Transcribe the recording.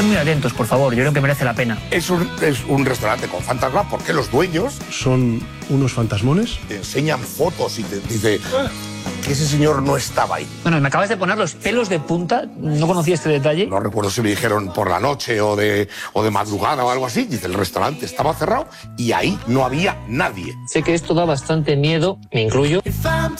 Estén muy atentos, por favor, yo creo que merece la pena. Es un restaurante con fantasma porque los dueños son unos fantasmones. te enseñan fotos y te dice que ese señor no estaba ahí. Bueno, me acabas de poner los pelos de punta, no conocía este detalle. No recuerdo si me dijeron por la noche o de madrugada o algo así. Dice, el restaurante estaba cerrado y ahí no había nadie. Sé que esto da bastante miedo, me incluyo.